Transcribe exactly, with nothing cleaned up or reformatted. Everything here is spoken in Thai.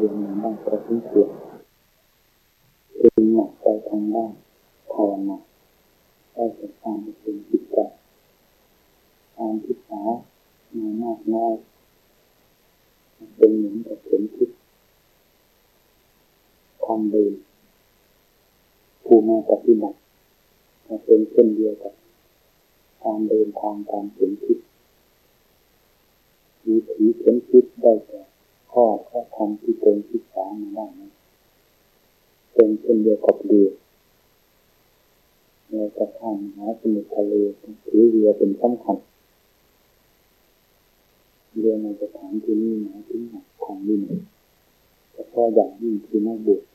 รียนมาบ้างก็ทิ้งเสียจึงหนักไปทางด้านภาวนาได้จากการเป็นจิตใจการศึกษามามากน้อยเป็นเหมือนกับเข็มทิศทางเดินผู้มาปฏิบัติเป็นเช่นเดียวกับการเดินทางตามเข็มทิศวิถีเข็มทิศได้แต่ข้อข้อธรรมที่ตนศึกษามาได้นั้นเป็นเช่นเดียวกับเรือเราจะข้ามมหาสมุทรทะเลถือเรือเป็นสำคัญเรือในสถานที่นี้หมายถึงทางวินัยเฉพาะอย่างยิ่งคือนักบวช